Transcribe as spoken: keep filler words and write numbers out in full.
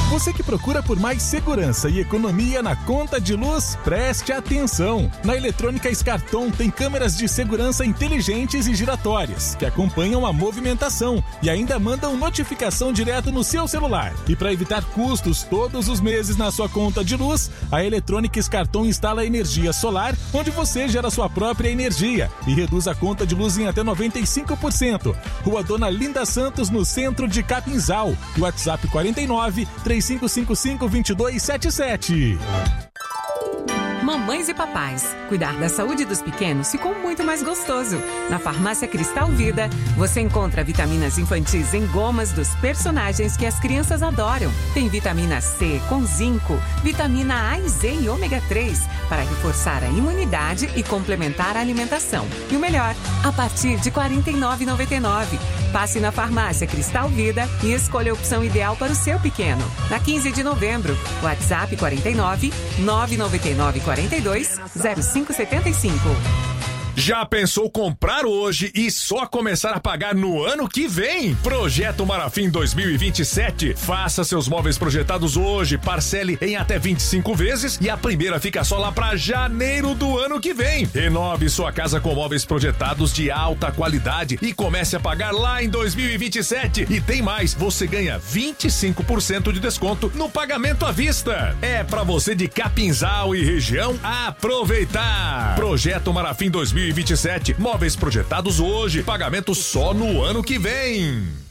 Você que procura por mais segurança e economia na conta de luz, preste atenção. Na Eletrônica Scarton tem câmeras de segurança inteligentes e giratórias, que acompanham a movimentação e ainda mandam notificação direto no seu celular. E para evitar custos todos os meses na sua conta de luz, a Eletrônica Scarton instala energia solar, onde você gera sua própria energia e reduz a conta de luz em até noventa e cinco por cento. Rua Dona Linda Santos, no centro de Capinzal. WhatsApp quarenta e nove, três cinco cinco cinco, dois dois sete sete. Mamães e papais, cuidar da saúde dos pequenos ficou muito mais gostoso. Na Farmácia Cristal Vida, você encontra vitaminas infantis em gomas dos personagens que as crianças adoram. Tem vitamina C com zinco, vitamina A e Z e ômega três para reforçar a imunidade e complementar a alimentação. E o melhor, a partir de quarenta e nove reais e noventa e nove centavos. Passe na Farmácia Cristal Vida e escolha a opção ideal para o seu pequeno. Na quinze de novembro, WhatsApp quarenta e nove, nove nove nove, quarenta e dois, zero cinco sete cinco. Já pensou comprar hoje e só começar a pagar no ano que vem? Projeto Marafim dois mil e vinte e sete. Faça seus móveis projetados hoje, parcele em até vinte e cinco vezes e a primeira fica só lá para janeiro do ano que vem. Renove sua casa com móveis projetados de alta qualidade e comece a pagar lá em dois mil e vinte e sete. E tem mais, você ganha vinte e cinco por cento de desconto no pagamento à vista. É para você de Capinzal e região aproveitar. Projeto Marafim dois mil e vinte e sete. Móveis projetados hoje, pagamento só no ano que vem.